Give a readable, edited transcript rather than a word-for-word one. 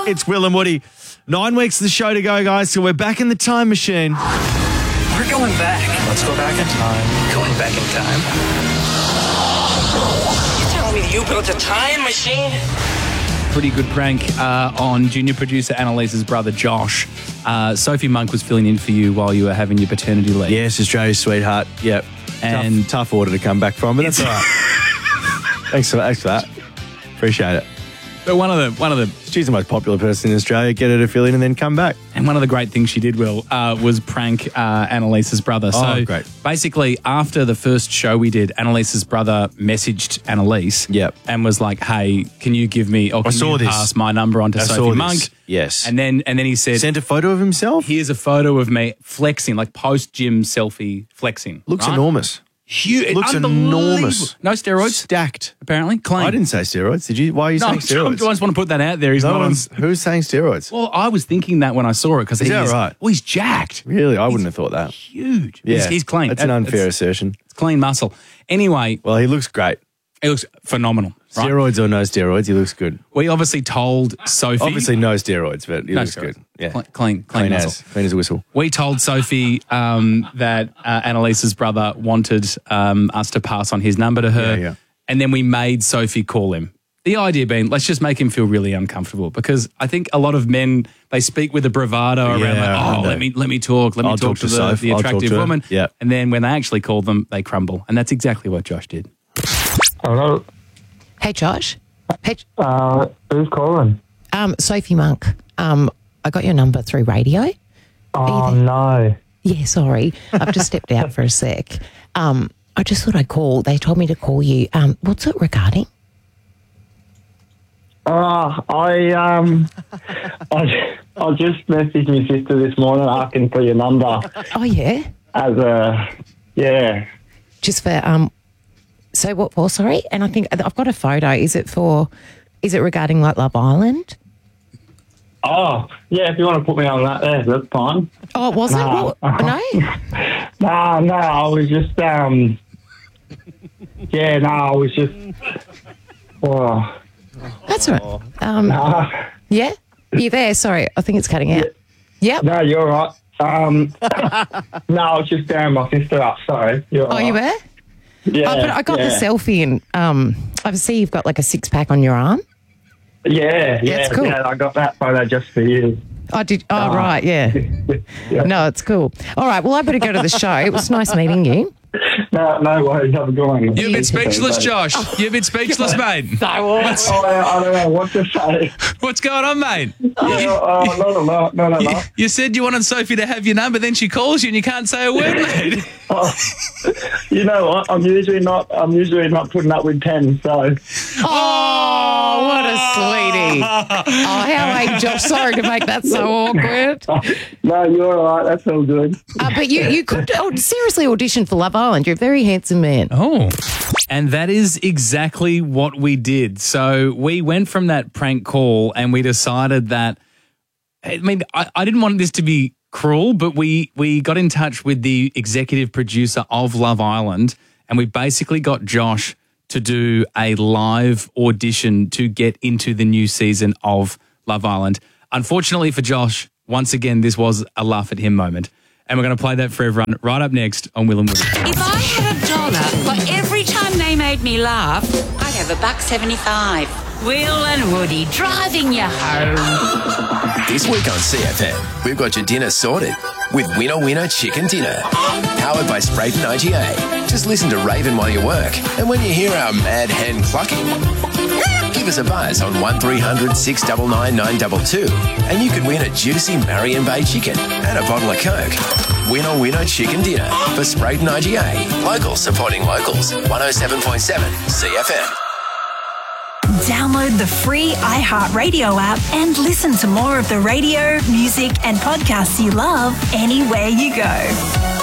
It's Will and Woody. 9 weeks of the show to go, guys, so we're back in the time machine. We're going back. Let's go back in time. Going back in time. You telling me that you built a time machine? Pretty good prank on junior producer Annalise's brother Josh. Sophie Monk was filling in for you while you were having your paternity leave. Yes, Australia's sweetheart. Yep. And tough order to come back from, but that's all right. Thanks for that. Appreciate it. But one of the she's the most popular person in Australia. Get her to fill in and then come back. And one of the great things she did, Will, was prank Annalise's brother. Oh, so great. Basically, after the first show we did, Annalise's brother messaged Annalise and was like, hey, can you give me, or can you pass my number on to Sophie Monk? Yes. And then he said... Sent a photo of himself? Here's a photo of me flexing, like post-gym selfie flexing. Looks enormous. Huge. Looks enormous. No steroids? Stacked. Apparently. Clean. I didn't say steroids. Did you? Why are you saying steroids? I just want to put that out there. Who's saying steroids? Well, I was thinking that when I saw it because he's right? Well, he's jacked. Really? I wouldn't have thought that. Huge. Yeah. He's clean. That's an unfair assertion. It's clean muscle. Anyway. Well, he looks great. He looks phenomenal. Right? Steroids or no steroids, he looks good. We obviously told Sophie. Obviously no steroids, but he looks good. Yeah. Clean muscle. Clean as a whistle. We told Sophie that Annalise's brother wanted us to pass on his number to her. Yeah. And then we made Sophie call him. The idea being, let's just make him feel really uncomfortable because I think a lot of men, they speak with a bravado around let me talk. Let me talk to the attractive woman. Yeah. And then when they actually call them, they crumble. And that's exactly what Josh did. Hello. Hey, Josh. Hey, who's calling? Sophie Monk. I got your number through radio. Oh, no. Yeah, sorry. I've just stepped out for a sec. I just thought I'd call. They told me to call you. What's it regarding? I just messaged my sister this morning asking for your number. Oh, yeah? Just for, so what for, sorry? And I think I've got a photo. Is it regarding like Love Island? Oh, yeah, if you want to put me on that there, that's fine. Oh, was it? No? No, I was just, I was just, That's all right. Yeah? You there? Sorry, I think it's cutting out. Yep. No, you're right. No, I was just staring my sister up, sorry. You're right. You were? Yeah. But I got the selfie and I see you've got like a six-pack on your arm. Yeah, it's cool. Yeah, I got that photo just for you. I did. Oh, right, yeah. No, it's cool. All right, well, I better go to the show. It was nice meeting you. No worries. Have a good one. You've been speechless, Josh. You've been speechless, mate. I don't know what to say. What's going on, mate? Not a lot. You said you wanted Sophie to have your number, then she calls you and you can't say a word, mate. You know what? I'm usually not putting up with 10, so. Oh, what a sweetie. Oh, how late, Josh. Sorry to make that so awkward. No, you're all right. That's all good. But you could seriously audition for Love Island. You're a very handsome man. Oh. And that is exactly what we did. So we went from that prank call and we decided that, I mean, I didn't want this to be cruel, but we got in touch with the executive producer of Love Island and we basically got Josh to do a live audition to get into the new season of Love Island. Unfortunately for Josh, once again, this was a laugh at him moment. And we're going to play that for everyone right up next on Will and Woody. If I had $1 for every time they made me laugh, I'd have $1.75. Will and Woody driving you home. This week on CFM, we've got your dinner sorted with Winner Winner Chicken Dinner. Powered by Sprayton IGA. Just listen to Raven while you work. And when you hear our mad hen clucking, give us a buzz on 1300 699 922 and you could win a juicy Marion Bay chicken and a bottle of Coke. Winner Winner Chicken Dinner for Sprayton IGA. Locals supporting locals. 107.7 CFM. Download the free iHeartRadio app and listen to more of the radio, music and podcasts you love anywhere you go.